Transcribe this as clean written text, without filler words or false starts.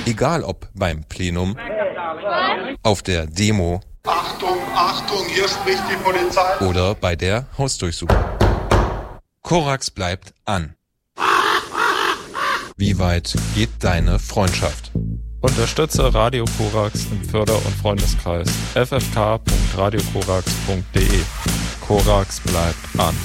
Egal ob beim Plenum, auf der Demo, Achtung, Achtung, hier spricht die Polizei. Oder bei der Hausdurchsuchung. Korax bleibt an. Wie weit geht deine Freundschaft? Unterstütze Radio Korax im Förder- und Freundeskreis ffk.radiokorax.de. Korax bleibt an.